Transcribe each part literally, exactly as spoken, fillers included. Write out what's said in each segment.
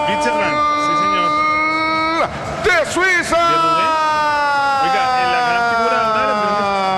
Fitzgerald, sí señor. De Suiza. De Rubén. Oiga, en la gran figura de una de las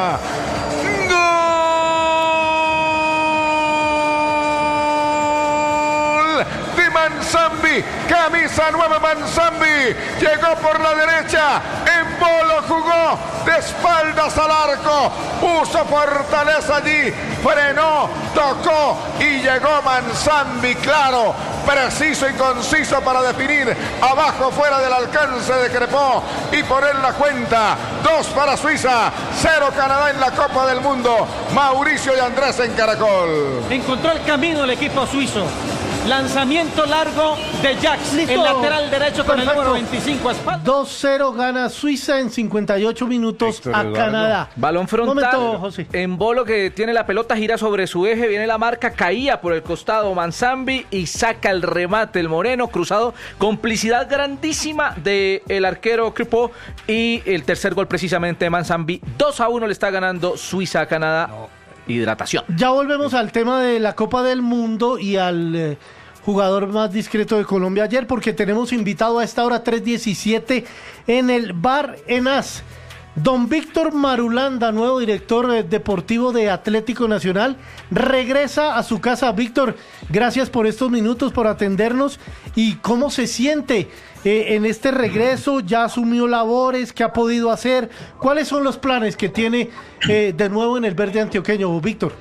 grandes... de Manzambi, camisa nueve Manzambi, llegó por la derecha, Embolo jugó de espaldas al arco, puso fortaleza allí, frenó, tocó y llegó Manzambi, claro, preciso y conciso para definir, abajo fuera del alcance de Crepó y poner la cuenta, dos para Suiza, cero Canadá en la Copa del Mundo. Mauricio y Andrés en Caracol. Encontró el camino el equipo suizo. Lanzamiento largo de Jax, Listo. el lateral derecho con Perfecto. el número veinticinco. dos cero gana Suiza en cincuenta y ocho minutos Héctor a Eduardo. Canadá. Balón frontal. Momento, José. Embolo que tiene la pelota, gira sobre su eje, viene la marca, caía por el costado Manzambi y saca el remate el moreno, cruzado, complicidad grandísima del arquero Crepó y el tercer gol precisamente de Manzambi. dos a uno le está ganando Suiza a Canadá. No. Hidratación. Ya volvemos al tema de la Copa del Mundo y al eh, jugador más discreto de Colombia ayer, porque tenemos invitado a esta hora tres diecisiete en el Bar Enas. Don Víctor Marulanda, nuevo director eh, deportivo de Atlético Nacional, regresa a su casa. Víctor, gracias por estos minutos, por atendernos. ¿Y cómo se siente eh, en este regreso? ¿Ya asumió labores? ¿Qué ha podido hacer? ¿Cuáles son los planes que tiene eh, de nuevo en el verde antioqueño, Víctor?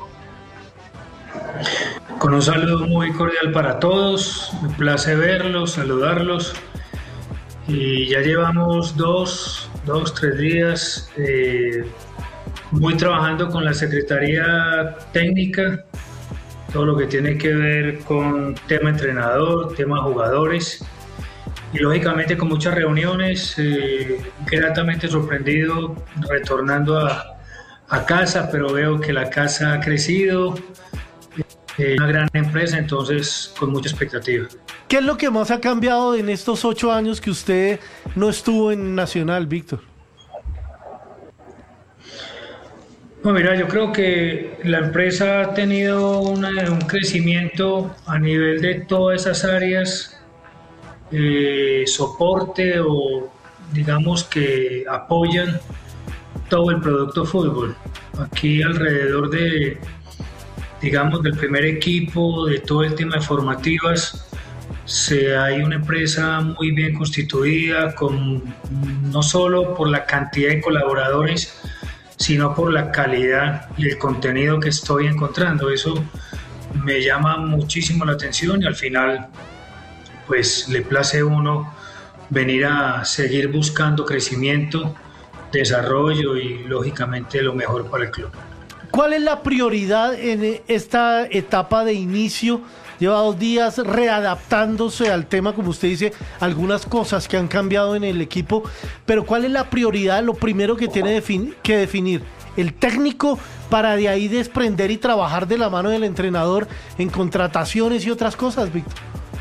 Con un saludo muy cordial para todos, me place verlos, saludarlos. Y ya llevamos dos, dos, tres días eh, muy trabajando con la Secretaría Técnica, todo lo que tiene que ver con tema entrenador, tema jugadores, y lógicamente con muchas reuniones, eh, gratamente sorprendido retornando a, a casa, pero veo que la casa ha crecido, eh, una gran empresa, entonces con mucha expectativa. ¿Qué es lo que más ha cambiado en estos ocho años que usted no estuvo en Nacional, Víctor? No, mira, yo creo que la empresa ha tenido una, un crecimiento a nivel de todas esas áreas, eh, soporte o digamos que apoyan todo el producto fútbol. Aquí alrededor de, digamos, del primer equipo, de todo el tema de formativas, Se, hay una empresa muy bien constituida, con, no solo por la cantidad de colaboradores, sino por la calidad y el contenido que estoy encontrando. Eso me llama muchísimo la atención y al final pues le place a uno venir a seguir buscando crecimiento, desarrollo y lógicamente lo mejor para el club. ¿Cuál es la prioridad en esta etapa de inicio? Lleva dos días readaptándose al tema, como usted dice, algunas cosas que han cambiado en el equipo, pero ¿cuál es la prioridad, lo primero que tiene defin- que definir el técnico para de ahí desprender y trabajar de la mano del entrenador en contrataciones y otras cosas, Víctor?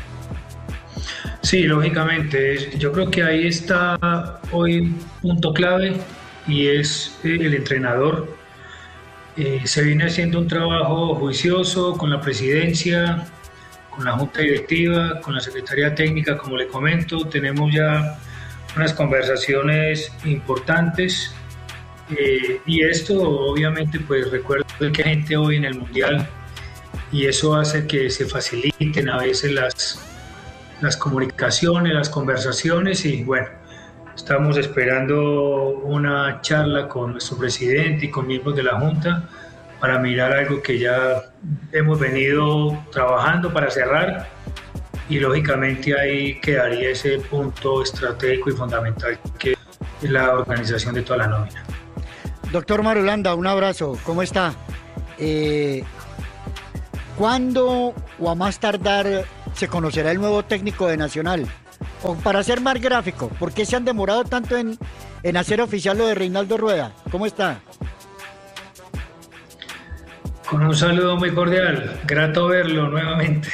Sí, lógicamente, yo creo que ahí está hoy un punto clave y es el entrenador. Eh, se viene haciendo un trabajo juicioso con la presidencia, con la junta directiva, con la secretaría técnica, como le comento, tenemos ya unas conversaciones importantes eh, y esto obviamente pues recuerdo que hay gente hoy en el mundial y eso hace que se faciliten a veces las, las comunicaciones, las conversaciones y bueno, estamos esperando una charla con nuestro presidente y con miembros de la junta para mirar algo que ya hemos venido trabajando para cerrar y lógicamente ahí quedaría ese punto estratégico y fundamental que es la organización de toda la nómina. Doctor Marulanda, un abrazo, ¿cómo está? Eh, ¿Cuándo o a más tardar se conocerá el nuevo técnico de Nacional? O para ser más gráfico, ¿por qué se han demorado tanto en, en hacer oficial lo de Reinaldo Rueda? ¿Cómo está? Con un saludo muy cordial, grato verlo nuevamente.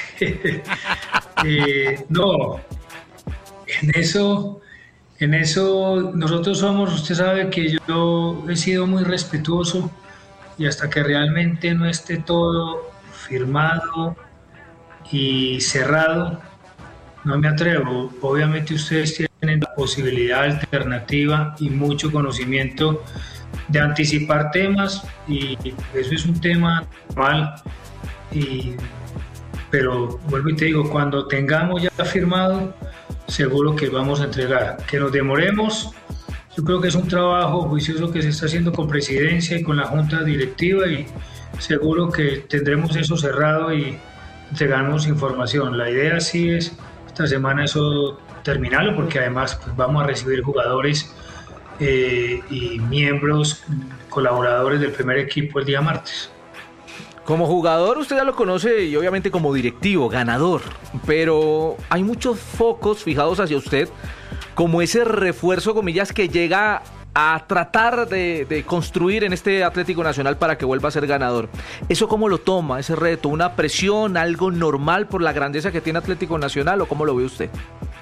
eh, no, en eso, en eso nosotros somos, usted sabe que yo he sido muy respetuoso y hasta que realmente no esté todo firmado y cerrado, no me atrevo. Obviamente ustedes tienen la posibilidad alternativa y mucho conocimiento de anticipar temas, y eso es un tema normal, y, pero vuelvo y te digo, cuando tengamos ya firmado, seguro que vamos a entregar. Que nos demoremos, yo creo que es un trabajo juicioso que se está haciendo con presidencia y con la junta directiva, y seguro que tendremos eso cerrado y entregaremos información. La idea sí es esta semana eso terminarlo, porque además pues, vamos a recibir jugadores eh, y miembros, colaboradores del primer equipo el día martes. Como jugador usted ya lo conoce, y obviamente como directivo, ganador, pero hay muchos focos fijados hacia usted como ese refuerzo, comillas, que llega a tratar de, de construir en este Atlético Nacional para que vuelva a ser ganador. ¿Eso cómo lo toma, ese reto? ¿Una presión, algo normal por la grandeza que tiene Atlético Nacional, o cómo lo ve usted?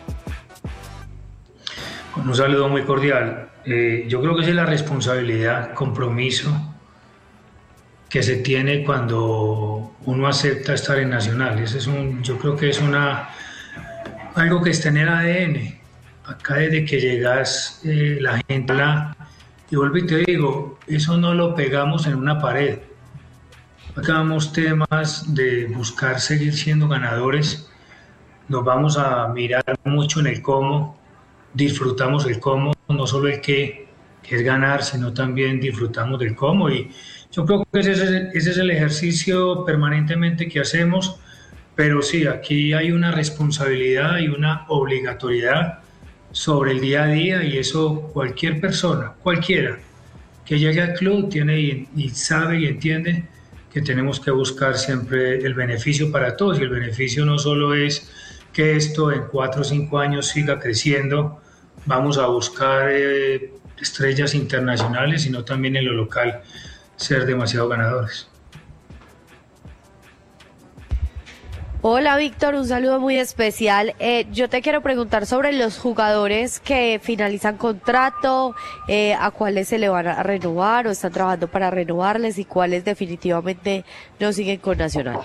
Un saludo muy cordial. Eh, yo creo que esa es la responsabilidad, compromiso que se tiene cuando uno acepta estar en Nacional. Ese es un, yo creo que es una algo que está en el A D N. Acá desde que llegas, eh, la gente la, y vuelvo y te digo, eso no lo pegamos en una pared. Acá vamos temas de buscar seguir siendo ganadores, nos vamos a mirar mucho en el cómo, disfrutamos el cómo, no solo el qué, que es ganar, sino también disfrutamos del cómo, y yo creo que ese es, ese es el ejercicio permanentemente que hacemos, pero sí, aquí hay una responsabilidad y una obligatoriedad sobre el día a día, y eso cualquier persona, cualquiera que llegue al club tiene y, y sabe y entiende que tenemos que buscar siempre el beneficio para todos, y el beneficio no solo es que esto en cuatro o cinco años siga creciendo, vamos a buscar eh, estrellas internacionales, sino también en lo local ser demasiado ganadores. Hola Víctor, un saludo muy especial. Eh, yo te quiero preguntar sobre los jugadores que finalizan contrato, eh, a cuáles se le van a renovar o están trabajando para renovarles, y cuáles definitivamente no siguen con Nacional.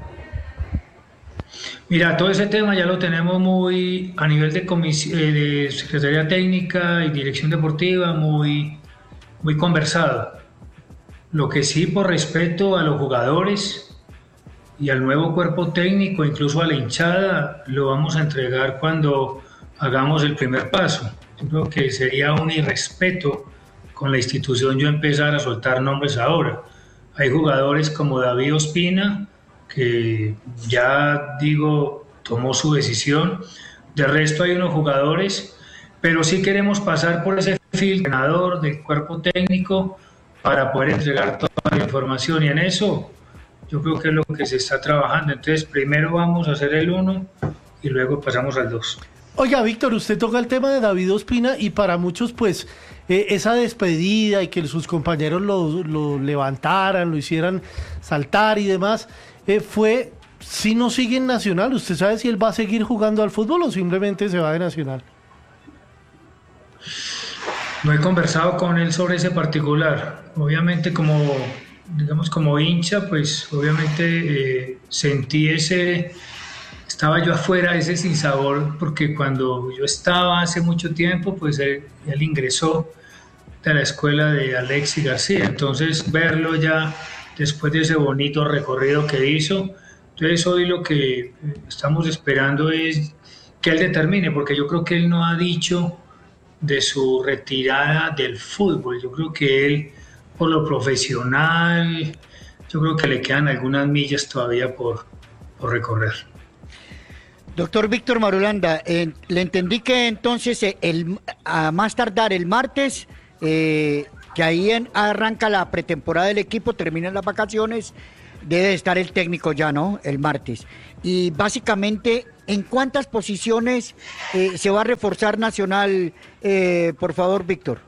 Mira, todo ese tema ya lo tenemos muy a nivel de, comis- eh, de Secretaría Técnica y Dirección Deportiva, muy, muy conversado. Lo que sí, por respeto a los jugadores y al nuevo cuerpo técnico, incluso a la hinchada, lo vamos a entregar cuando hagamos el primer paso. Yo creo que sería un irrespeto con la institución yo empezar a soltar nombres ahora. Hay jugadores como David Ospina, que ya digo, tomó su decisión. De resto hay unos jugadores, pero sí queremos pasar por ese filtrador del cuerpo técnico para poder entregar toda la información, y en eso yo creo que es lo que se está trabajando. Entonces primero vamos a hacer el uno y luego pasamos al dos. Oiga, Víctor, usted toca el tema de David Ospina, y para muchos pues eh, esa despedida y que sus compañeros lo, lo levantaran, lo hicieran saltar y demás, eh, fue, si no sigue en Nacional, ¿usted sabe si él va a seguir jugando al fútbol o simplemente se va de Nacional? No he conversado con él sobre ese particular. Obviamente como, digamos, como hincha, pues obviamente eh, sentí ese, estaba yo afuera, ese sinsabor, porque cuando yo estaba hace mucho tiempo, pues él, él ingresó a la escuela de Alexis García. Entonces verlo ya después de ese bonito recorrido que hizo, entonces hoy lo que estamos esperando es que él determine, porque yo creo que él no ha dicho de su retirada del fútbol. Yo creo que él, por lo profesional, yo creo que le quedan algunas millas todavía por, por recorrer. Doctor Víctor Marulanda, eh, le entendí que entonces eh, el, a más tardar el martes, eh, que ahí en, arranca la pretemporada del equipo, terminan las vacaciones, debe estar el técnico ya, ¿no? El martes. Y básicamente, ¿en cuántas posiciones eh, se va a reforzar Nacional, eh, por favor, Víctor?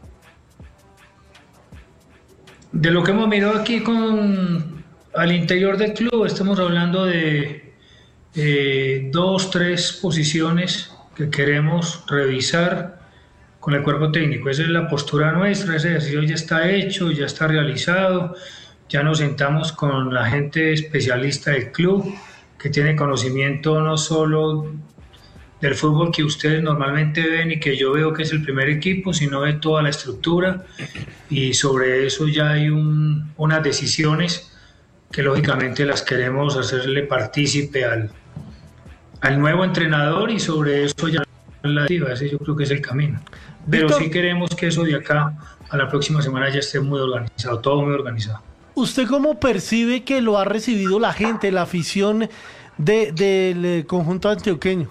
De lo que hemos mirado aquí con al interior del club, estamos hablando de eh, dos, tres posiciones que queremos revisar con el cuerpo técnico. Esa es la postura nuestra, ese ejercicio ya está hecho, ya está realizado, ya nos sentamos con la gente especialista del club, que tiene conocimiento no solo del fútbol que ustedes normalmente ven y que yo veo que es el primer equipo, sino de toda la estructura, y sobre eso ya hay un, unas decisiones que lógicamente las queremos hacerle partícipe al, al nuevo entrenador, y sobre eso ya la activa, ese yo creo que es el camino. Pero Víctor, sí queremos que eso de acá a la próxima semana ya esté muy organizado, todo muy organizado. ¿usted cómo percibe que lo ha recibido la gente, la afición de, del eh, conjunto antioqueño?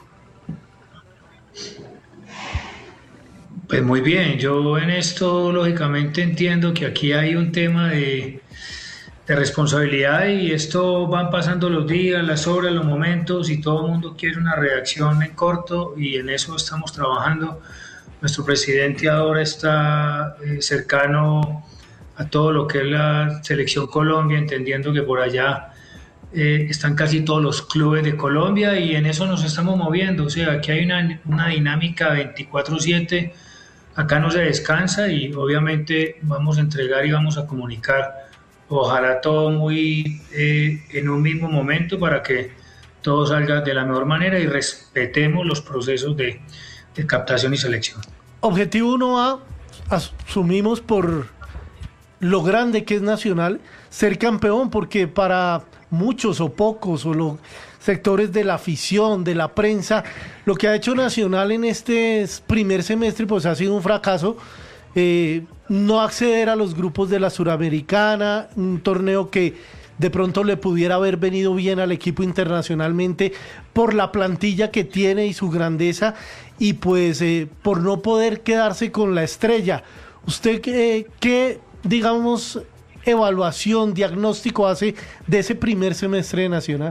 Pues muy bien, yo en esto lógicamente entiendo que aquí hay un tema de, de responsabilidad, y esto van pasando los días, las horas, los momentos, y todo el mundo quiere una reacción en corto, y en eso estamos trabajando. Nuestro presidente ahora está eh, cercano a todo lo que es la Selección Colombia, entendiendo que por allá eh, están casi todos los clubes de Colombia, y en eso nos estamos moviendo. O sea, aquí hay una, una dinámica veinticuatro siete, acá no se descansa, y obviamente vamos a entregar y vamos a comunicar, ojalá todo muy eh, en un mismo momento, para que todo salga de la mejor manera y respetemos los procesos de, de captación y selección. Objetivo uno A, asumimos por lo grande que es Nacional, ser campeón, porque para muchos o pocos o los sectores de la afición, de la prensa, lo que ha hecho Nacional en este primer semestre pues ha sido un fracaso. Eh, no acceder a los grupos de la Suramericana, un torneo que de pronto le pudiera haber venido bien al equipo internacionalmente por la plantilla que tiene y su grandeza, y pues eh, por no poder quedarse con la estrella. ¿Usted eh, qué, digamos, evaluación, diagnóstico hace de ese primer semestre de Nacional?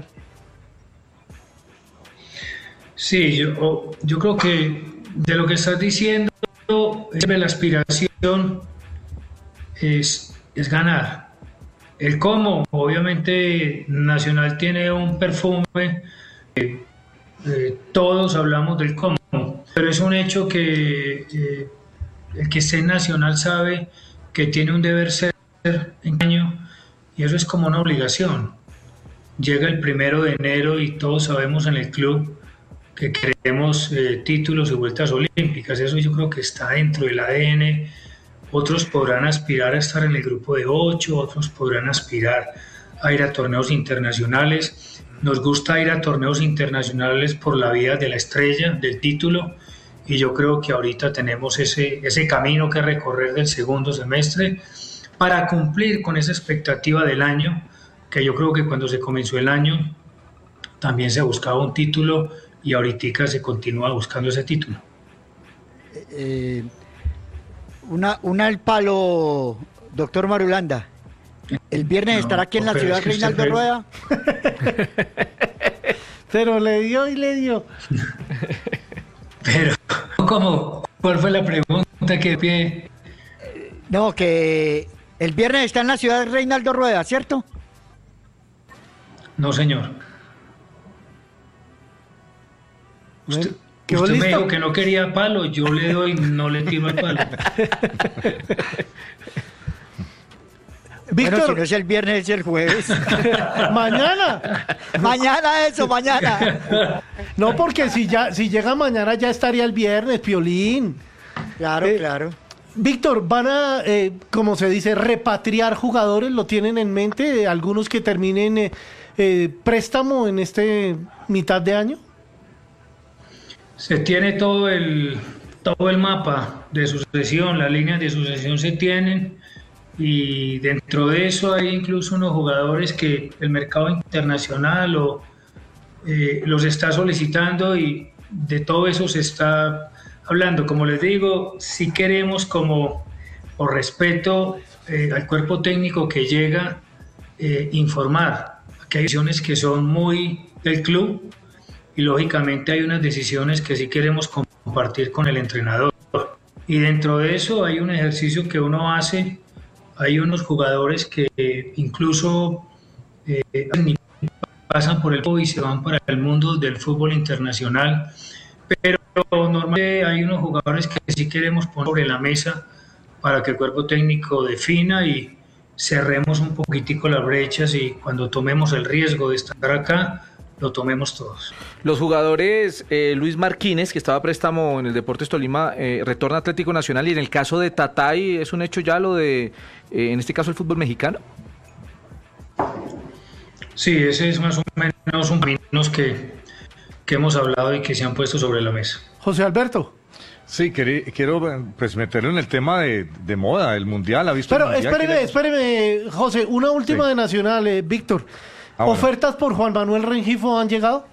Sí, yo, yo creo que de lo que estás diciendo, la aspiración es, es ganar. El cómo, obviamente Nacional tiene un perfume, eh, eh, todos hablamos del cómo, pero es un hecho que eh, el que esté en Nacional sabe que tiene un deber ser en año, y eso es como una obligación. Llega el primero de enero y todos sabemos en el club que queremos eh, títulos y vueltas olímpicas. Eso yo creo que está dentro del A D N. Otros podrán aspirar a estar en el grupo de ocho, otros podrán aspirar a ir a torneos internacionales. Nos gusta ir a torneos internacionales por la vía de la estrella, del título, y yo creo que ahorita tenemos ese, ese camino que recorrer del segundo semestre para cumplir con esa expectativa del año, que yo creo que cuando se comenzó el año también se buscaba un título, y ahorita se continúa buscando ese título. Eh, una, una al palo, doctor Marulanda. El viernes no, estará aquí en la ciudad Reinaldo usted... Rueda. Pero le dio y le dio. Pero, ¿cómo? ¿Cuál fue la pregunta que pide? No, que el viernes está en la ciudad Reinaldo Rueda, ¿cierto? No, señor. Usted, usted me dijo que no quería palo, yo le doy, no le tiro el palo. Víctor, bueno, si no es el viernes, es el jueves. Mañana. Mañana eso, mañana. No, porque si ya si llega mañana ya estaría el viernes, Piolín. Claro, eh, claro. Víctor, ¿van a, eh, como se dice, repatriar jugadores? ¿Lo tienen en mente? ¿Algunos que terminen eh, eh, préstamo en este mitad de año? Se tiene todo el, todo el mapa de sucesión, las líneas de sucesión se tienen, y dentro de eso hay incluso unos jugadores que el mercado internacional o, eh, los está solicitando, y de todo eso se está hablando. Como les digo, si queremos, como por respeto eh, al cuerpo técnico que llega, eh, informar que hay decisiones que son muy del club, y lógicamente hay unas decisiones que sí queremos compartir con el entrenador. Y dentro de eso hay un ejercicio que uno hace, hay unos jugadores que incluso eh, pasan por el fútbol y se van para el mundo del fútbol internacional, pero normalmente hay unos jugadores que sí queremos poner sobre la mesa para que el cuerpo técnico defina y cerremos un poquitico las brechas, y cuando tomemos el riesgo de estar acá, lo tomemos todos. Los jugadores, eh, Luis Marquínez, que estaba a préstamo en el Deportes Tolima, eh, retorna a Atlético Nacional, y en el caso de Tatay, ¿es un hecho ya lo de, eh, en este caso, el fútbol mexicano? Sí, ese es más o menos un menos que, que hemos hablado y que se han puesto sobre la mesa. José Alberto. Sí, querí- quiero pues meterlo en el tema de, de moda, el mundial, ¿ha visto? Pero el mundial? espéreme, ¿Qué le- espéreme, José, una última Sí. de Nacional, eh, Víctor. Ah, bueno. ¿Ofertas por Juan Manuel Rengifo han llegado?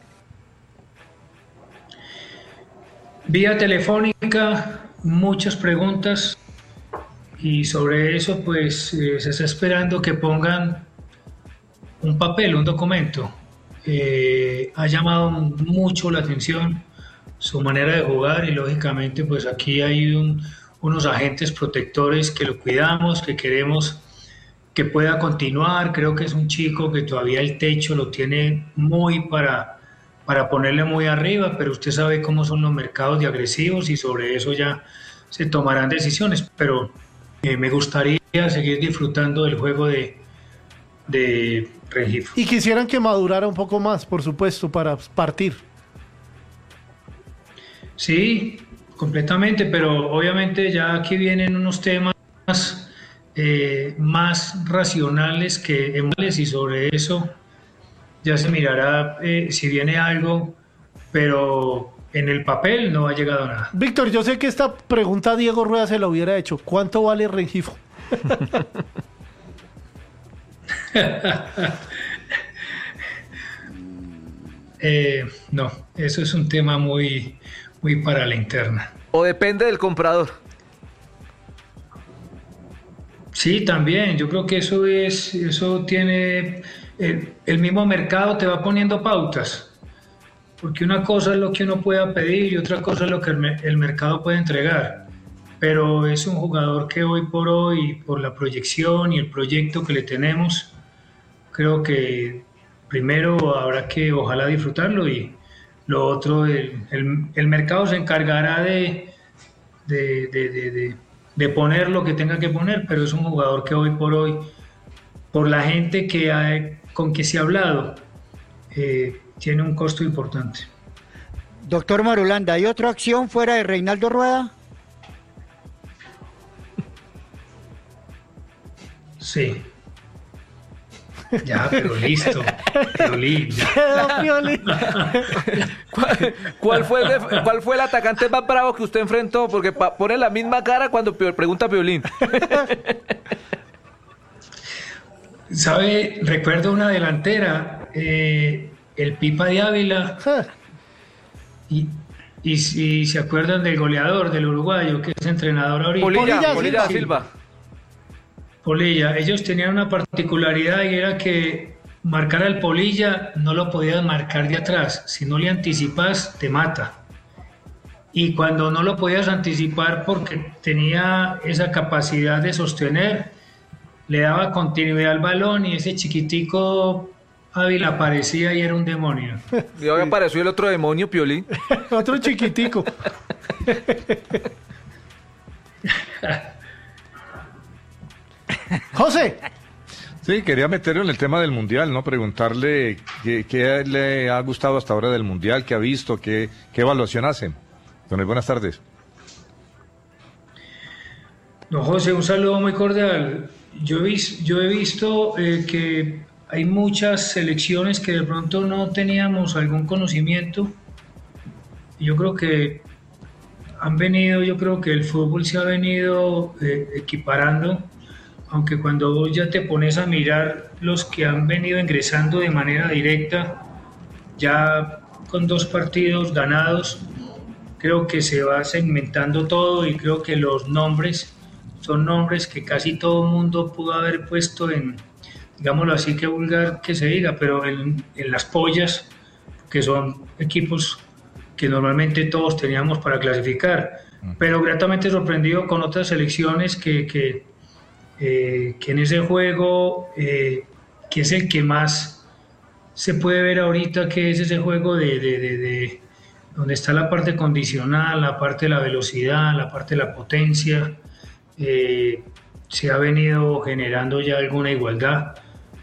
Vía telefónica, muchas preguntas, y sobre eso pues eh, se está esperando que pongan un papel, un documento. Eh, ha llamado mucho la atención su manera de jugar, y lógicamente pues aquí hay un- unos agentes protectores que lo cuidamos, que queremos que pueda continuar. Creo que es un chico que todavía el techo lo tiene muy para, para ponerle muy arriba, pero usted sabe cómo son los mercados de agresivos, y sobre eso ya se tomarán decisiones, pero eh, me gustaría seguir disfrutando del juego de, de Rengifo. Y quisieran que madurara un poco más, por supuesto, para partir. Sí, completamente, pero obviamente ya aquí vienen unos temas eh, más racionales que emocionales, y sobre eso ya se mirará eh, si viene algo, pero en el papel no ha llegado nada. Víctor, yo sé que esta pregunta Diego Rueda se la hubiera hecho. ¿Cuánto vale Rengifo? Eh, no, eso es un tema muy, muy para la interna. ¿O depende del comprador? Sí, también. Yo creo que eso es, eso tiene, el, el mismo mercado te va poniendo pautas, porque una cosa es lo que uno pueda pedir y otra cosa es lo que el, me- el mercado puede entregar. Pero es un jugador que hoy por hoy, por la proyección y el proyecto que le tenemos, creo que primero habrá que ojalá disfrutarlo, y lo otro, el, el- el mercado se encargará de, de, de, de- de- de poner lo que tenga que poner, pero es un jugador que hoy por hoy, por la gente que ha- con que se ha hablado, eh, tiene un costo importante. Doctor Marulanda, ¿hay otra acción fuera de Reinaldo Rueda? Sí. Ya, pero listo. Violín, ya. Quedó Pioli. ¿Cuál, cuál fue el, def- cuál fue el atacante más bravo que usted enfrentó? Porque pa- pone la misma cara cuando Pio- pregunta Piolín. ¿Sabe? Recuerdo una delantera, eh, el Pipa de Ávila, y, y si se acuerdan del goleador, del uruguayo, que es entrenador ahorita. Polilla, Polilla Polilla Silva. Silva. Polilla, ellos tenían una particularidad, y era que marcar al Polilla no lo podías marcar de atrás. Si no le anticipas, te mata. Y cuando no lo podías anticipar porque tenía esa capacidad de sostener, le daba continuidad al balón, y ese chiquitico Ávila aparecía y era un demonio. Y hoy apareció el otro demonio, Piolín. Otro chiquitico. José, Sí, quería meterlo en el tema del mundial, ¿no? Preguntarle qué, qué le ha gustado hasta ahora del mundial, qué ha visto, qué, qué evaluación hacen. Don Luis, buenas tardes. Don José, un saludo muy cordial. Yo he, vis- yo he visto eh, que hay muchas selecciones que de pronto no teníamos algún conocimiento. Y yo creo que han venido, yo creo que el fútbol se ha venido eh, equiparando, aunque cuando vos ya te pones a mirar los que han venido ingresando de manera directa, ya con dos partidos ganados, creo que se va segmentando todo, y creo que los nombres son nombres que casi todo el mundo pudo haber puesto en, digámoslo así, que vulgar que se diga, pero en, en las pollas, que son equipos que normalmente todos teníamos para clasificar, pero gratamente sorprendido con otras selecciones que, que, eh, que en ese juego, eh, que es el que más se puede ver ahorita, que es ese juego de, de, de, de donde está la parte condicional, la parte de la velocidad, la parte de la potencia. Eh, se ha venido generando ya alguna igualdad.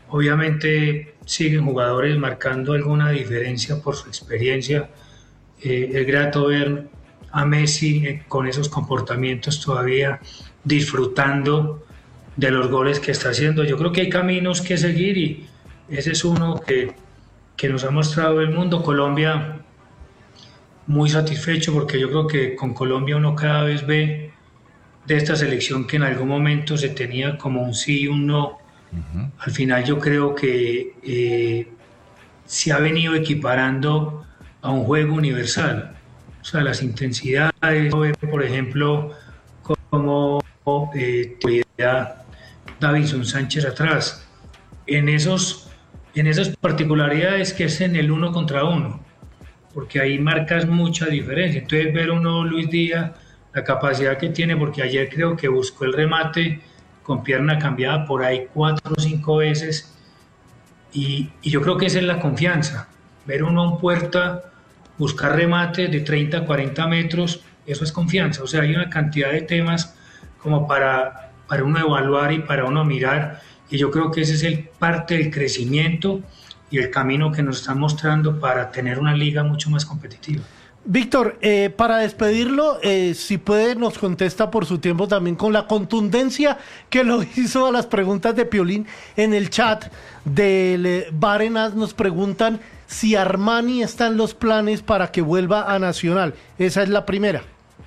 obviamente siguen jugadores marcando alguna diferencia por su experiencia. Eh, es grato ver a Messi eh, con esos comportamientos todavía disfrutando de los goles que está haciendo. Yo creo que hay caminos que seguir y ese es uno que, que nos ha mostrado el mundo. Colombia muy satisfecho porque yo creo que con Colombia uno cada vez ve de esta selección que en algún momento se tenía como un sí y un no. Uh-huh. Al final yo creo que eh, se ha venido equiparando a un juego universal. O sea, las intensidades, por ejemplo, como eh, Davinson Sánchez atrás, en, esos, en esas particularidades que es en el uno contra uno, porque ahí marcas mucha diferencia. Entonces ver uno Luis Díaz, la capacidad que tiene, porque ayer creo que buscó el remate con pierna cambiada por ahí cuatro o cinco veces, y, y yo creo que esa es la confianza, ver uno en puerta, buscar remates de treinta a cuarenta metros, eso es confianza. O sea, hay una cantidad de temas como para, para uno evaluar y para uno mirar, y yo creo que ese es el parte del crecimiento y el camino que nos están mostrando para tener una liga mucho más competitiva. Víctor, eh, para despedirlo, eh, si puede nos contesta por su tiempo también con la contundencia que lo hizo a las preguntas de Piolín en el chat del eh, Bar en As. Nos preguntan si Armani está en los planes para que vuelva a Nacional. Esa es la primera.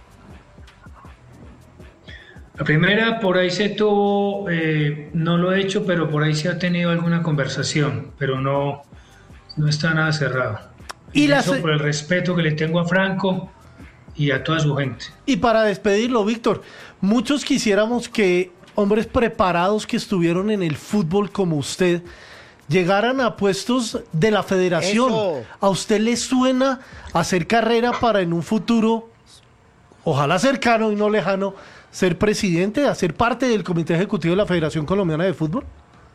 La primera, por ahí se tuvo, eh, no lo he hecho, pero por ahí se ha tenido alguna conversación, pero no, no está nada cerrado. Y, y la eso se... por el respeto que le tengo a Franco y a toda su gente. Y para despedirlo, Víctor, muchos quisiéramos que hombres preparados que estuvieron en el fútbol como usted llegaran a puestos de la federación. Eso. ¿A usted le suena hacer carrera para en un futuro, ojalá cercano y no lejano, ser presidente, hacer parte del comité ejecutivo de la Federación Colombiana de Fútbol?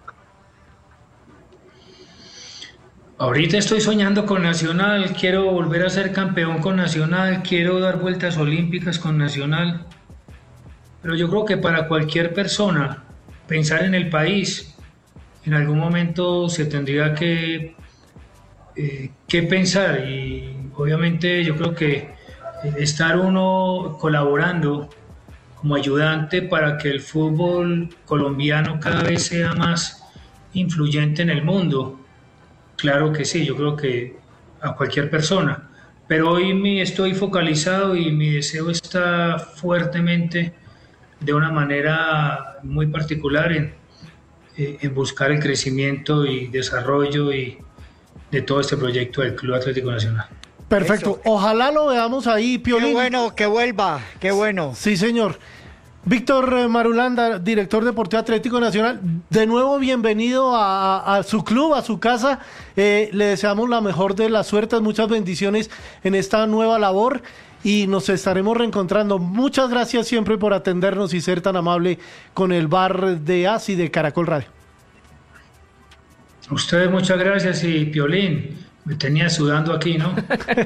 Ahorita estoy soñando con Nacional, quiero volver a ser campeón con Nacional, quiero dar vueltas olímpicas con Nacional, pero yo creo que para cualquier persona pensar en el país, en algún momento se tendría que, eh, que pensar, y obviamente yo creo que estar uno colaborando como ayudante para que el fútbol colombiano cada vez sea más influyente en el mundo. Claro que sí, yo creo que a cualquier persona, pero hoy me estoy focalizado y mi deseo está fuertemente, de una manera muy particular, en, en buscar el crecimiento y desarrollo y de todo este proyecto del Club Atlético Nacional. Perfecto, eso. Ojalá lo veamos ahí, Piolín. Qué bueno, que vuelva, qué bueno. Sí, señor. Víctor Marulanda, director deportivo Atlético Nacional, de nuevo bienvenido a, a su club, a su casa. Eh, le deseamos la mejor de las suertes, muchas bendiciones en esta nueva labor y nos estaremos reencontrando. Muchas gracias siempre por atendernos y ser tan amable con el Bar de As y de Caracol Radio. A ustedes muchas gracias y Piolín, me tenía sudando aquí, ¿no?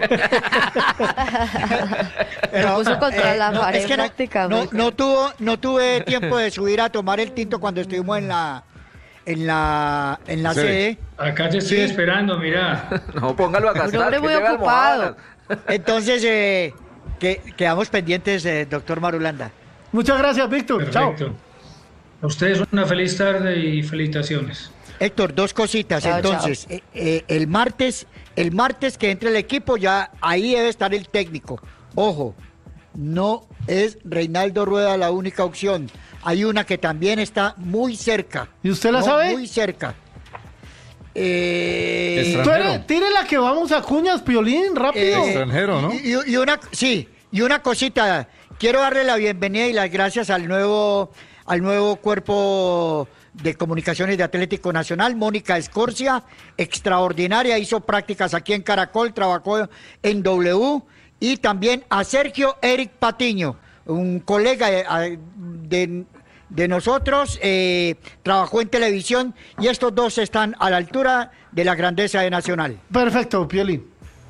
Pero, puso contra eh, la pared, es que no, no, no, tuvo, no tuve tiempo de subir a tomar el tinto cuando estuvimos en la en la en la sí. sede. Acá te estoy sí. esperando, mira. No, póngalo a gastar. Un hombre muy ocupado. Entonces, eh, que, quedamos pendientes, eh, doctor Marulanda. Muchas gracias, Víctor. Chao. A ustedes una feliz tarde y felicitaciones. Héctor, dos cositas. Chao, entonces, chao. Eh, eh, el martes, el martes que entre el equipo, ya ahí debe estar el técnico. Ojo, no es Reinaldo Rueda la única opción. Hay una que también está muy cerca. ¿Y usted la no, sabe? Muy cerca. Eh, Tire la que vamos a cuñas, Piolín, rápido. Eh, extranjero, ¿no? Y, y una, sí, y una cosita. Quiero darle la bienvenida y las gracias al nuevo, al nuevo cuerpo de comunicaciones de Atlético Nacional, Mónica Escorcia, extraordinaria, hizo prácticas aquí en Caracol, trabajó en W, y también a Sergio Eric Patiño, un colega de, de, de nosotros, eh, trabajó en televisión, y estos dos están a la altura de la grandeza de Nacional. Perfecto, Piolín.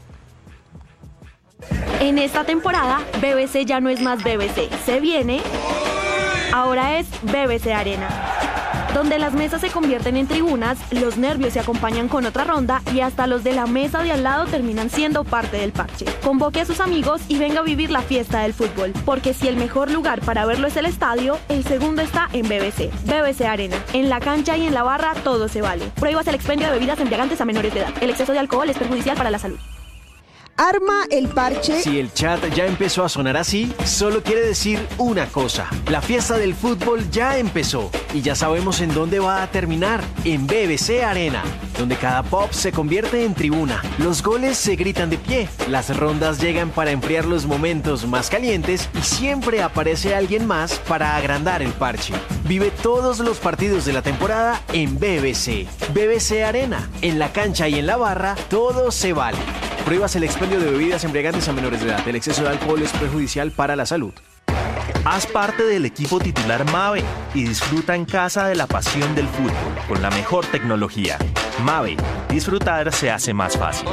En esta temporada, B B C ya no es más B B C, se viene, ahora es B B C Arena. donde las mesas se convierten en tribunas, los nervios se acompañan con otra ronda y hasta los de la mesa de al lado terminan siendo parte del parche. Convoque a sus amigos y venga a vivir la fiesta del fútbol, porque si el mejor lugar para verlo es el estadio, el segundo está en B B C. B B C Arena. En la cancha y en la barra todo se vale. Prohíbas el expendio de bebidas embriagantes a menores de edad. El exceso de alcohol es perjudicial para la salud. Arma el parche. Si el chat ya empezó a sonar así, solo quiere decir una cosa. La fiesta del fútbol ya empezó y ya sabemos en dónde va a terminar, en B B C Arena, donde cada pop se convierte en tribuna. Los goles se gritan de pie, las rondas llegan para enfriar los momentos más calientes y siempre aparece alguien más para agrandar el parche. Vive todos los partidos de la temporada en B B C. B B C Arena, en la cancha y en la barra, todo se vale. Prohíbas el expendio de bebidas embriagantes a menores de edad. El exceso de alcohol es perjudicial para la salud. Haz parte del equipo titular Mave y disfruta en casa de la pasión del fútbol con la mejor tecnología. Mave, disfrutar se hace más fácil.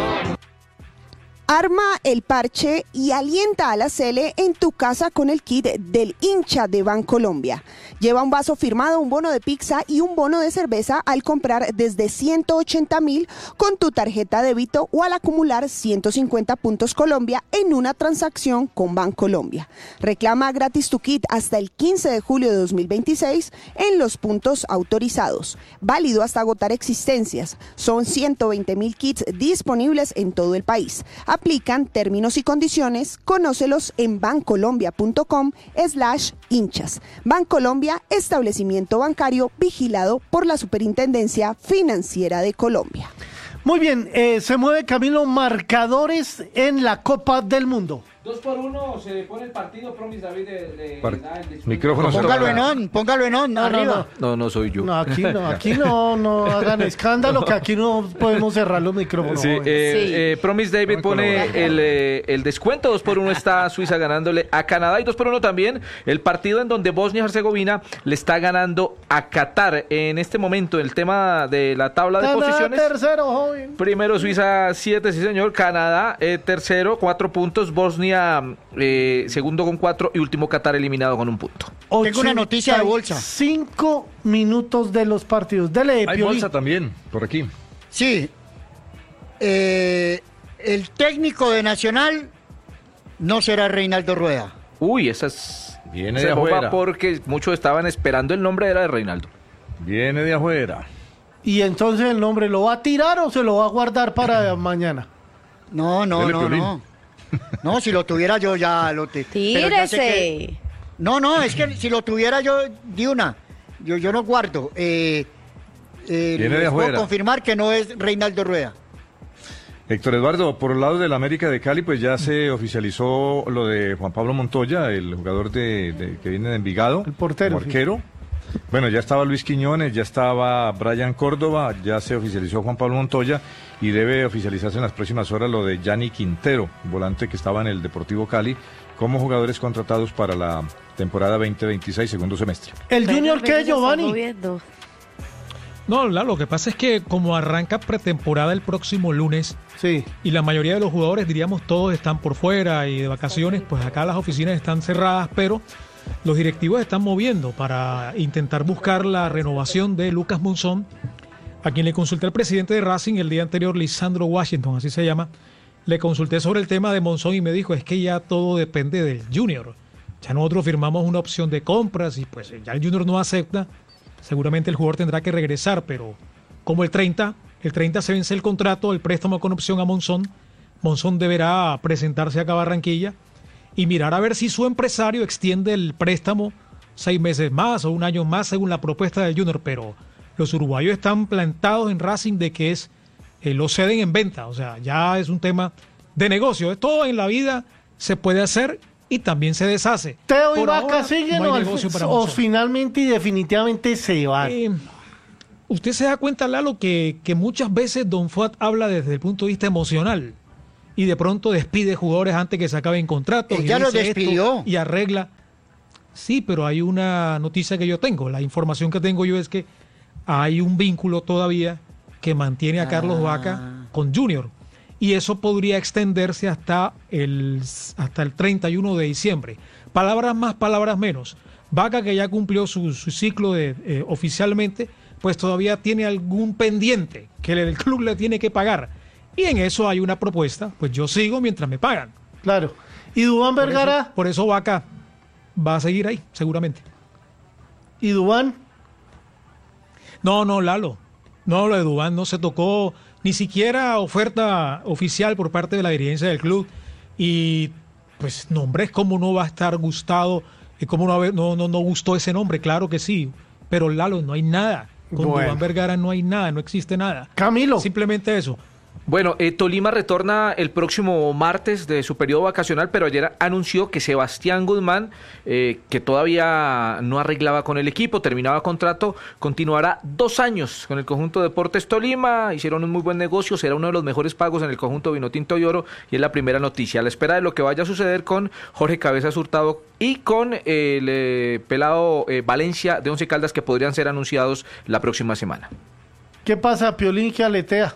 Arma el parche y alienta a la Cele en tu casa con el kit del hincha de Bancolombia. Lleva un vaso firmado, un bono de pizza y un bono de cerveza al comprar desde ciento ochenta mil con tu tarjeta débito o al acumular ciento cincuenta puntos Colombia en una transacción con Bancolombia. Reclama gratis tu kit hasta el quince de julio de dos mil veintiséis en los puntos autorizados. Válido hasta agotar existencias. Son ciento veinte mil kits disponibles en todo el país. Aplican términos y condiciones, conócelos en bancolombia.com slash hinchas. Bancolombia, establecimiento bancario vigilado por la Superintendencia Financiera de Colombia. Muy bien, eh, se mueve Camilo, marcadores en la Copa del Mundo. Dos por uno, se pone el partido, Promis David de, de, Par- de Micrófono. Póngalo en on, póngalo en on, No, no, arriba. No, no soy yo. No, aquí no, aquí no, no hagan escándalo, que aquí no podemos cerrar los micrófonos. Sí, joven. eh, Sí. eh, Promis David pone el, eh, el descuento, dos por uno está Suiza ganándole a Canadá y dos por uno también el partido en donde Bosnia y Herzegovina le está ganando a Qatar. En este momento, el tema de la tabla de Canadá posiciones. tercero, joven. Primero Suiza siete, sí señor. Canadá eh, tercero, cuatro puntos. Bosnia eh, segundo con cuatro y último Qatar eliminado con un punto. Tengo una noticia de bolsa. Cinco minutos de los partidos. Dele, Hay Piolín. bolsa también, por aquí. Sí. Eh, el técnico de Nacional no será Reinaldo Rueda. Uy, esa es... Viene se de bomba afuera. porque muchos estaban esperando el nombre, era de Reinaldo. Viene de afuera. Y entonces el nombre, ¿lo va a tirar o se lo va a guardar para mañana? No, no, Dele, no, Piolín. no. No, si lo tuviera yo ya lo te. pero ya sé que- Tírese. No, no, es que si lo tuviera yo de una, yo, yo no guardo. Eh, eh, Viene de les puedo afuera. confirmar que no es Reinaldo Rueda. Héctor Eduardo, por el lado del América de Cali, pues ya se oficializó lo de Juan Pablo Montoya, el jugador de, de- que viene de Envigado. El portero, como arquero. Bueno, ya estaba Luis Quiñones, ya estaba Brian Córdoba, ya se oficializó Juan Pablo Montoya y debe oficializarse en las próximas horas lo de Yanni Quintero, volante que estaba en el Deportivo Cali, como jugadores contratados para la temporada veinte veintiséis, segundo semestre. ¿El Junior qué, Apenas se está Giovanni? moviendo. No, la- lo que pasa es que como arranca pretemporada el próximo lunes Sí. y la mayoría de los jugadores, diríamos, todos están por fuera y de vacaciones, pues acá las oficinas están cerradas, pero los directivos están moviendo para intentar buscar la renovación de Lucas Monzón, a quien le consulté al presidente de Racing el día anterior, Lisandro Washington, así se llama. Le consulté sobre el tema de Monzón y me dijo, es que ya todo depende del Junior. Ya nosotros firmamos una opción de compras y pues ya el Junior no acepta. Seguramente el jugador tendrá que regresar, pero como el treinta, el treinta se vence el contrato, el préstamo con opción a Monzón, Monzón deberá presentarse acá a Barranquilla y mirar a ver si su empresario extiende el préstamo seis meses más o un año más según la propuesta del Junior, pero los uruguayos están plantados en Racing de que es eh, lo ceden en venta, o sea, ya es un tema de negocio, todo en la vida se puede hacer y también se deshace. ¿Teo y Por Vaca ahora, siguen no o, hay al- negocio para o Monzón. finalmente y definitivamente se van? Eh, usted se da cuenta, Lalo, que, que muchas veces Don Fuat habla desde el punto de vista emocional y de pronto despide jugadores antes que se acaben contratos. Él y ya los dice esto despidió. Y arregla. Sí, pero hay una noticia que yo tengo. La información que tengo yo es que hay un vínculo todavía que mantiene a Carlos Vaca con Junior. Y eso podría extenderse hasta el, hasta el treinta y uno de diciembre. Palabras más, palabras menos. Vaca, que ya cumplió su, su ciclo de, eh, oficialmente, pues todavía tiene algún pendiente que el club le tiene que pagar. Y en eso hay una propuesta, pues yo sigo mientras me pagan. Claro. ¿Y Duván Vergara? Por eso, por eso Vaca va a seguir ahí, seguramente. ¿Y Duván? No, no, Lalo. No, lo de Duván no se tocó ni siquiera oferta oficial por parte de la dirigencia del club. Y pues nombres, ¿cómo no va a estar gustado? ¿Cómo no, haber, no, no, no gustó ese nombre? Claro que sí. Pero Lalo, no hay nada. Con Bueno. Duván Vergara no hay nada, no existe nada. Camilo. Simplemente eso. Bueno, eh, Tolima retorna el próximo martes de su periodo vacacional, pero ayer anunció que Sebastián Guzmán, eh, que todavía no arreglaba con el equipo, terminaba contrato, continuará dos años con el conjunto Deportes Tolima. Hicieron un muy buen negocio, será uno de los mejores pagos en el conjunto Vinotinto y Oro, y es la primera noticia. A la espera de lo que vaya a suceder con Jorge Cabezas Hurtado y con el eh, pelado eh, Valencia de Once Caldas, que podrían ser anunciados la próxima semana. ¿Qué pasa, Piolín, que aletea?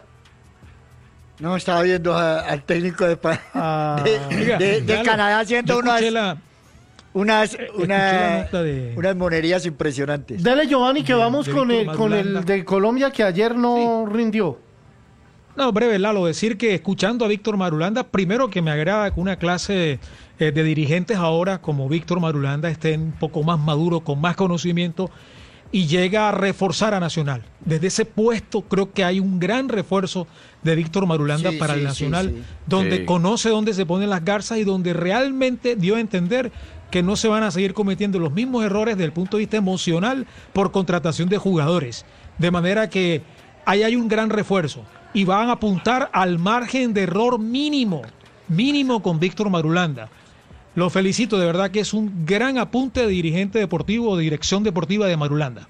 No, estaba viendo a- al técnico de, pa- Ah. de, Oiga, de- de Lalo, Canadá haciendo yo unas, escuché la- unas, escuché una- la nota de- unas monerías impresionantes. Dele, Giovanni, que De- vamos de con Víctor el, con el Marulanda. de Colombia, que ayer no rindió. No, breve, Lalo, decir que escuchando a Víctor Marulanda, primero que me agrada que una clase eh, de dirigentes ahora como Víctor Marulanda estén un poco más maduro, con más conocimiento y llega a reforzar a Nacional. Desde ese puesto creo que hay un gran refuerzo de Víctor Marulanda Sí, para sí, el sí, Nacional, sí. donde Sí. conoce dónde se ponen las garzas y donde realmente dio a entender que no se van a seguir cometiendo los mismos errores desde el punto de vista emocional por contratación de jugadores. De manera que ahí hay un gran refuerzo y van a apuntar al margen de error mínimo, mínimo con Víctor Marulanda. Lo felicito, de verdad que es un gran apunte de dirigente deportivo o de dirección deportiva de Marulanda.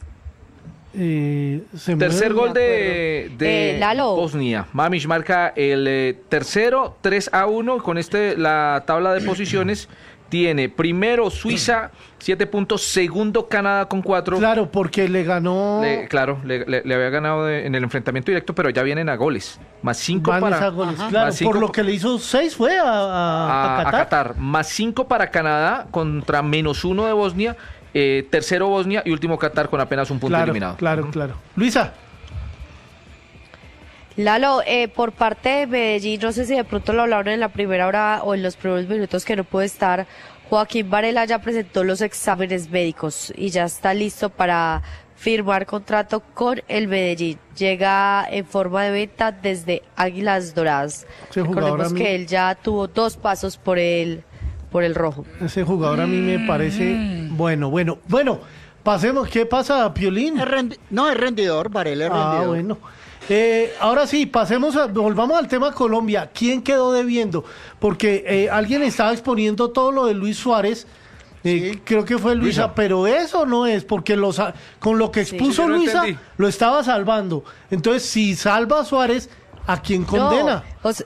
Eh, se Tercer mueve, gol de, de Eh, Lalo. Bosnia. Mamić marca el eh, tercero, tres a uno. Con este, la tabla de posiciones tiene primero Suiza, siete puntos. Segundo Canadá con cuatro. Claro, porque le ganó. Le- claro, le, le- le había ganado de- en el enfrentamiento directo, pero ya vienen a goles. Más cinco Van para a goles. Ajá. Claro, más cinco por lo que le hizo seis fue a, a, a, a a Qatar. Qatar. Más cinco para Canadá contra menos uno de Bosnia. eh, tercero Bosnia y último Qatar con apenas un punto Claro, eliminado. claro, claro. Luisa. Lalo, eh, por parte de Medellín, no sé si de pronto lo hablaron en la primera hora o en los primeros minutos que no puede estar, Joaquín Varela ya presentó los exámenes médicos y ya está listo para firmar contrato con el Medellín. Llega en forma de venta desde Águilas Doradas. Ese jugador Recordemos a mí- que él ya tuvo dos pasos por el, por el rojo. Ese jugador a mí me parece bueno, bueno, bueno. Pasemos, ¿qué pasa, Piolín? Es rendi- no, es rendidor, Varela es Ah, rendidor. bueno. Eh, ahora sí, pasemos, a- volvamos al tema Colombia. ¿Quién quedó debiendo? Porque eh, alguien estaba exponiendo todo lo de Luis Suárez. Eh, Creo que fue Luisa, Luisa. pero eso no es, porque lo sa- con lo que expuso yo no Luisa, entendí. lo estaba salvando. Entonces, si salva a Suárez, ¿a quién condena? No, o sea,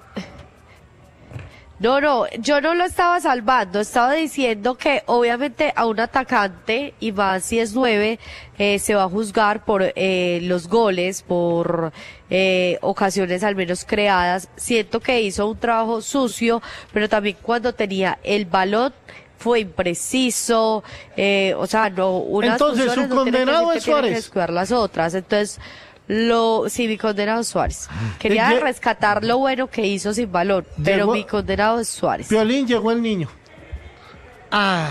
no, no, yo no lo estaba salvando, estaba diciendo que obviamente a un atacante, y más si es nueve, eh, se va a juzgar por eh, los goles, por eh, ocasiones al menos creadas. Siento que hizo un trabajo sucio, pero también cuando tenía el balón fue impreciso, eh, o sea, no, unas Entonces, su funciones no tienen que condenado decir es que tienen que Suárez. descuidar las otras, entonces... Lo, sí, mi condenado es Suárez. Quería Lle- rescatar lo bueno que hizo sin balón, pero Llegó- mi condenado es Suárez. Piolín, llegó el niño. Ah,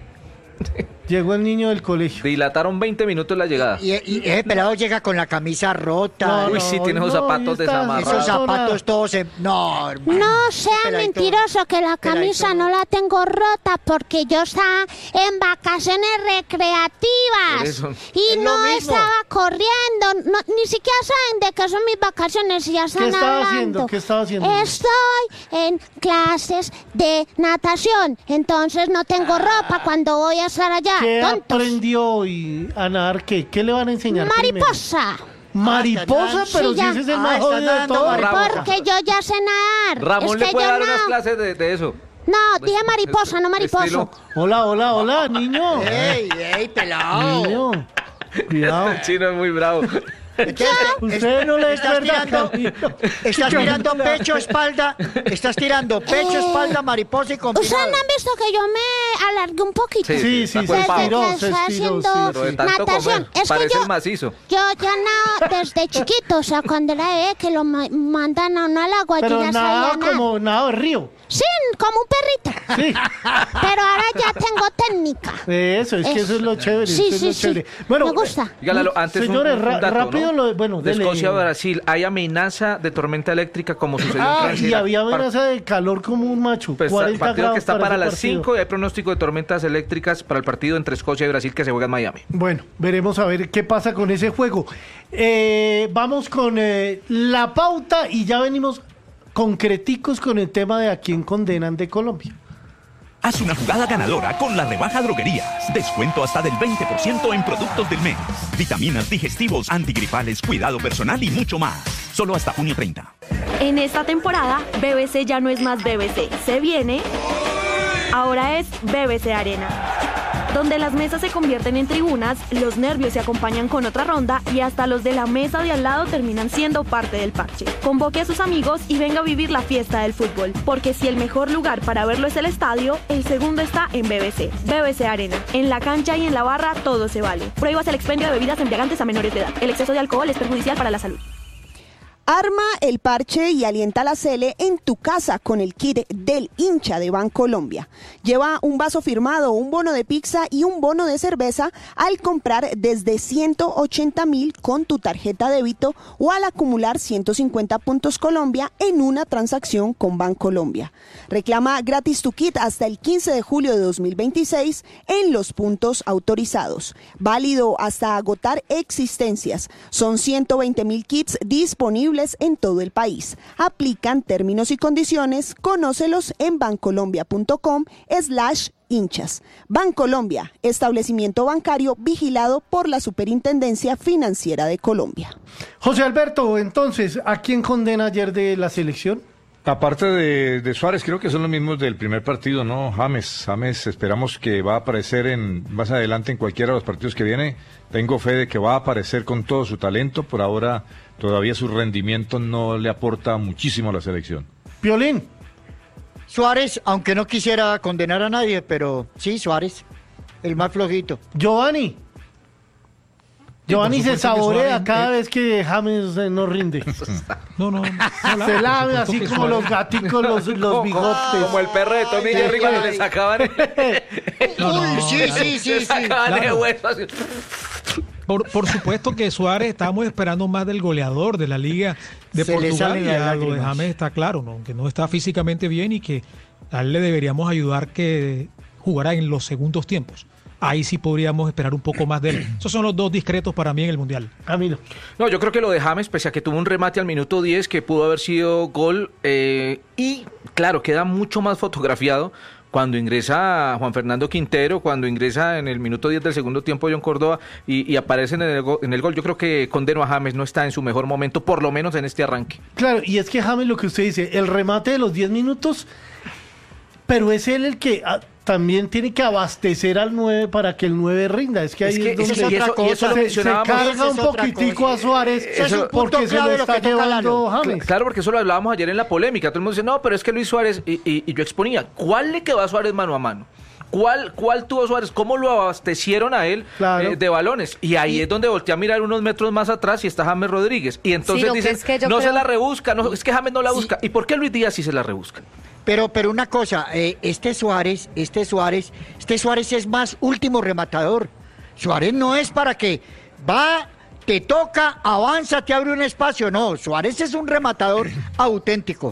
Llegó el niño del colegio. Dilataron veinte minutos la llegada. y, y ese pelado llega con la camisa rota. No, Uy, sí, tiene esos zapatos está- desamarrados. Esos está zapatos todos en... No, hermano. No sea Peladito. mentiroso que la Peladito. camisa no la tengo rota porque yo estaba en vacaciones Por recreativas eso. y Es lo no mismo. estaba corriendo, no, ni siquiera saben de qué son mis vacaciones y ya están estaba hablando. haciendo? ¿Qué estaba haciendo? Estoy en clases de natación, entonces no tengo ropa cuando voy a estar allá. ¿Qué Tontos. aprendió y a nadar? ¿Qué? ¿Qué le van a enseñar primero? Mariposa. Mariposa, Ah, pero sí, si ya. ese es el Ah, más está jodido de nadando todo. mariposa. Porque yo ya sé nadar. Ramón es le que puede yo dar no. unas clases de, de eso. No, dije mariposa, no mariposo. Estilo- Hola, hola, hola, niño. ¡Ey, ey, pelado! Niño. Cuidado. El chino es muy bravo. Usted no le estás recuerda, tirando, Camilo. estás tirando pecho, espalda, estás tirando pecho, Eh, espalda, mariposa y ¿Ustedes combinado. no han visto que yo me alargué un poquito? Sí, Sí, sí, Desde se que estiró, estoy se estiró, haciendo sí, Pero de sí. tanto natación. comer, Es que parece yo- el macizo. Yo ya nado desde chiquito, o sea, cuando era bebé, que lo ma- mandan a uno al agua, yo Pero ya nada sabía nada. como nada de río. Sí, como un perrito. Sí. Pero ahora ya tengo técnica. Eso, es que eso es lo chévere. Sí, eso es sí, lo sí. chévere. Bueno, Me gusta. Diga, Lalo, antes un- señores, un, ra- dato, rápido ¿no? lo bueno, de dele. Escocia a Brasil hay amenaza de tormenta eléctrica como sucedió en Ah, Francia. y había Par- amenaza de calor como un macho. Pues, cuarenta partido grados que está para ese las partido. cinco y hay pronóstico de tormentas eléctricas para el partido entre Escocia y Brasil que se juega en Miami. Bueno, veremos a ver qué pasa con ese juego. Eh, vamos con eh, la pauta y ya venimos concreticos con el tema de a quién condenan de Colombia. Haz una jugada ganadora con la rebaja Droguerías. Descuento hasta del veinte por ciento en productos del mes. Vitaminas, digestivos, antigripales, cuidado personal y mucho más. Solo hasta junio treinta. En esta temporada, B B C ya no es más B B C. Se viene, ahora es B B C Arena. Donde las mesas se convierten en tribunas, los nervios se acompañan con otra ronda y hasta los de la mesa de al lado terminan siendo parte del parche. Convoque a sus amigos y venga a vivir la fiesta del fútbol, porque si el mejor lugar para verlo es el estadio, el segundo está en B B C. B B C Arena. En la cancha y en la barra todo se vale. Prohíbas el expendio de bebidas embriagantes a menores de edad. El exceso de alcohol es perjudicial para la salud. Arma el parche y alienta la Cele en tu casa con el kit del hincha de Bancolombia. Lleva un vaso firmado, un bono de pizza y un bono de cerveza al comprar desde ciento ochenta mil con tu tarjeta débito o al acumular ciento cincuenta puntos Colombia en una transacción con Bancolombia. Reclama gratis tu kit hasta el quince de julio de dos mil veintiséis en los puntos autorizados. Válido hasta agotar existencias. Son ciento veinte mil kits disponibles en todo el país. Aplican términos y condiciones. Conócelos en bancolombia.com slash hinchas. Bancolombia, establecimiento bancario vigilado por la Superintendencia Financiera de Colombia. José Alberto, entonces, ¿a quién condena ayer de la selección? Aparte de, de Suárez, creo que son los mismos del primer partido, ¿no? James, James, esperamos que va a aparecer en más adelante en cualquiera de los partidos que viene. Tengo fe de que va a aparecer con todo su talento. Por ahora, todavía su rendimiento no le aporta muchísimo a la selección. Piolín. Suárez, aunque no quisiera condenar a nadie, pero sí, Suárez, el más flojito. Giovanni. Giovanni por se supuesto que saborea Suárez, cada eh, vez que James eh, no rinde. No, no. Se lave así como los gaticos, los, los bigotes. Como el perro de Tommy Jerry cuando le sacaban el... No, no, Uy, sí, sí, sí, le sí. sacaban el Claro. hueso así. Por, por supuesto que Suárez, estábamos esperando más del goleador de la Liga de Se le Portugal salen y las a lo de lágrimas. James está claro, ¿no? Que no está físicamente bien y que a él le deberíamos ayudar que jugara en los segundos tiempos. Ahí sí podríamos esperar un poco más de él. Esos son los dos discretos para mí en el Mundial. Camilo. No, yo creo que lo de James, pese a que tuvo un remate al minuto diez que pudo haber sido gol, eh, y claro, queda mucho más fotografiado cuando ingresa Juan Fernando Quintero, cuando ingresa en el minuto diez del segundo tiempo John Córdoba y, y aparecen en el, go- en el gol. Yo creo que condeno a James, no está en su mejor momento, por lo menos en este arranque. Claro, y es que James, lo que usted dice, el remate de los diez minutos, pero es él el que ah, también tiene que abastecer al nueve para que el nueve rinda. Es que ahí Es es, que donde eso es otra se- cosa. se, se mencionábamos. carga Esa es un otra poquitico cosa. a Suárez Eso es un punto porque se clave lo lo está que toca llevando Lalo. James. Claro, porque eso lo hablábamos ayer en la polémica. Todo el mundo dice, no, pero es que Luis Suárez, y, y- y yo exponía, ¿cuál le quedó a Suárez mano a mano? ¿Cuál, ¿Cuál tuvo Suárez? ¿Cómo lo abastecieron a él Claro. eh, de balones? Y ahí es donde voltea a mirar unos metros más atrás y está James Rodríguez. Y entonces Sí, lo que dicen, es que yo no se creo- la rebusca, no, es que James no la busca. ¿Y por qué Luis Díaz sí se la rebusca? Pero, pero una cosa, eh, este Suárez, este Suárez, este Suárez es más último rematador. Suárez no es para que va, te toca, avanza, te abre un espacio. No, Suárez es un rematador auténtico.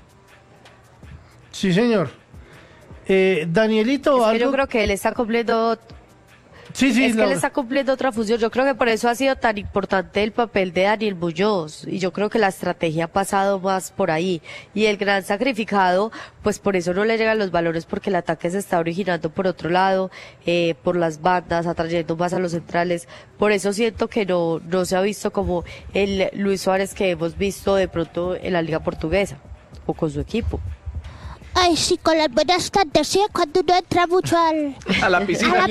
Sí, señor. Eh, Danielito, Es que algo... yo creo que él está cumpliendo. Sí, sí, es que Laura. él está cumpliendo otra función. Yo creo que por eso ha sido tan importante el papel de Daniel Muñoz. Y yo creo que la estrategia ha pasado más por ahí. Y el gran sacrificado, pues por eso no le llegan los valores, porque el ataque se está originando por otro lado, eh, por las bandas, atrayendo más a los centrales. Por eso siento que no, no se ha visto como el Luis Suárez que hemos visto de pronto en la Liga Portuguesa o con su equipo. Ay, sí, con las buenas tardes, ¿sí? Cuando uno entra mucho al, A la piscina. a la